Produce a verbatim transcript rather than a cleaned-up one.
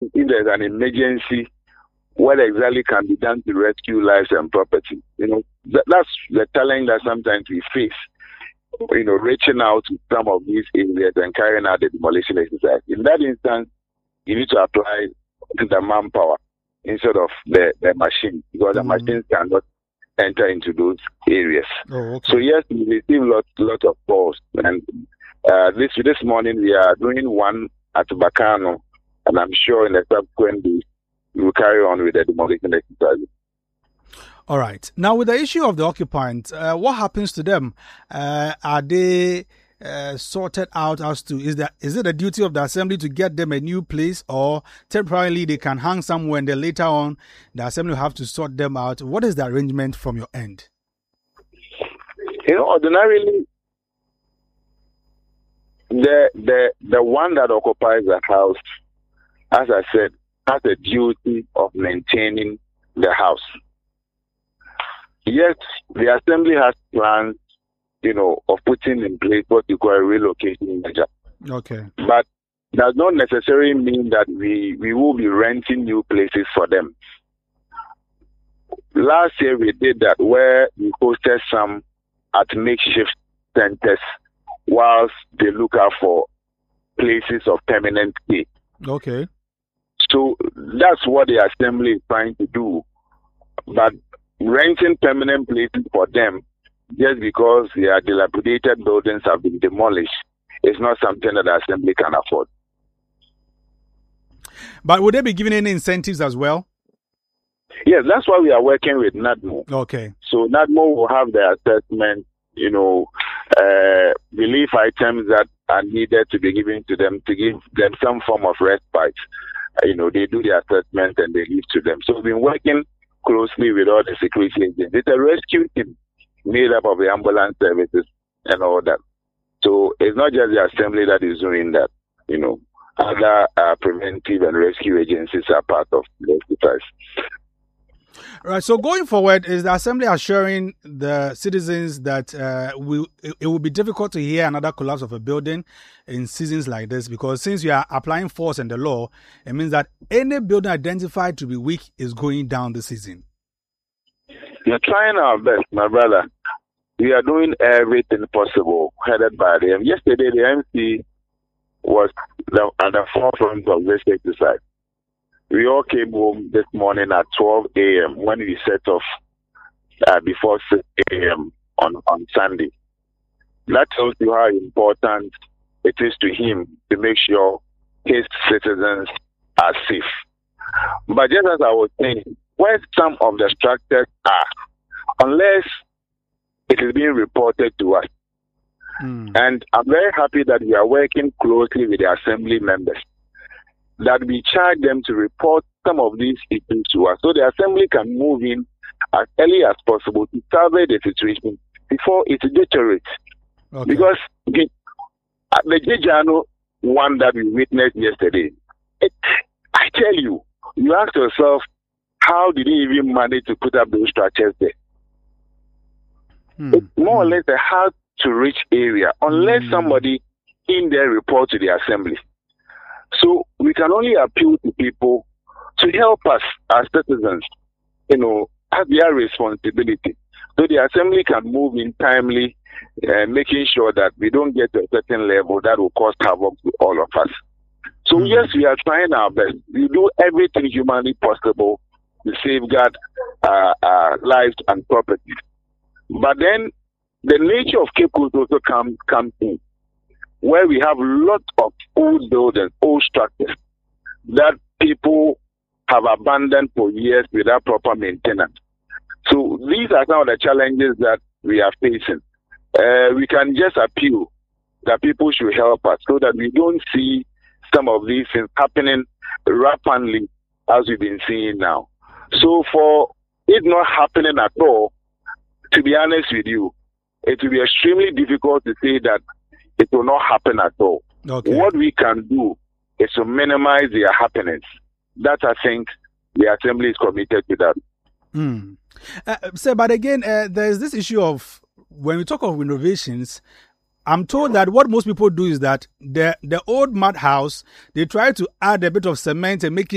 if there's an emergency, what exactly can be done to rescue lives and property. You know, th- that's the challenge that sometimes we face. You know, reaching out to some of these areas and carrying out the demolition exercise. In that instance, you need to apply the manpower instead of the, the machine, because mm-hmm. the machines cannot enter into those areas. Oh, okay. So yes, we receive lots lot of calls, and uh, this this morning we are doing one at Bacano, and I'm sure in the subsequent days we will carry on with the demolition exercise. All right. Now, with the issue of the occupants, uh, what happens to them? Uh, are they uh, sorted out as to, is that is it the duty of the assembly to get them a new place, or temporarily they can hang somewhere and then later on the assembly will have to sort them out? What is the arrangement from your end? You know, ordinarily, the the the one that occupies the house, as I said, has a duty of maintaining the house. Yes, the assembly has plans, you know, of putting in place what you call a relocation measure. Okay. But does not necessarily mean that we, we will be renting new places for them. Last year we did that, where we hosted some at makeshift centers whilst they look out for places of permanent stay. Okay. So that's what the assembly is trying to do. But renting permanent places for them just because their dilapidated buildings have been demolished is not something that the assembly can afford. But would they be given any incentives as well? Yes, that's why we are working with NADMO. Okay. So NADMO will have the assessment, you know, uh, relief items that are needed to be given to them to give them some form of respite. Uh, you know, they do the assessment and they give to them. So we've been working closely with all the security agents. It's a rescue team made up of the ambulance services and all that. So it's not just the assembly that is doing that. You know, other uh, preventive and rescue agencies are part of the exercise. Right. So going forward, is the assembly assuring the citizens that uh, we, it, it will be difficult to hear another collapse of a building in seasons like this? Because since you are applying force and the law, it means that any building identified to be weak is going down this season. We are trying our best, my brother. We are doing everything possible, headed by them. Yesterday, the M C was the, at the forefront of this exercise. We all came home this morning at twelve a.m. when we set off uh, before six a.m. on, on Sunday. That tells you how important it is to him to make sure his citizens are safe. But just as I was saying, where some of the structures are, unless it is being reported to us, mm. and I'm very happy that we are working closely with the assembly members, that we charge them to report some of these issues to us so the assembly can move in as early as possible to survey the situation before it deteriorates. Okay. Because the, the Jejano one that we witnessed yesterday, it, I tell you, you ask yourself, how did he even manage to put up those structures there? Hmm. It's more hmm. or less a hard-to-reach area unless hmm. somebody in there report to the assembly. So we can only appeal to people to help us as citizens, you know, have their responsibility. So the assembly can move in timely, uh, making sure that we don't get to a certain level that will cause havoc to all of us. So mm-hmm. yes, we are trying our best. We do everything humanly possible to safeguard uh, our lives and property. But then the nature of Cape Coast also comes comes in, where we have lots of old buildings, old structures that people have abandoned for years without proper maintenance. So these are some of the challenges that we are facing. Uh, we can just appeal that people should help us so that we don't see some of these things happening rapidly as we've been seeing now. So for it not happening at all, to be honest with you, it will be extremely difficult to say that it will not happen at all. Okay. What we can do is to minimize their happenings. That, I think, the assembly is committed to that. Mm. Uh, so, but again, uh, there's this issue of, when we talk of renovations, I'm told that what most people do is that the the old mud house, they try to add a bit of cement and make it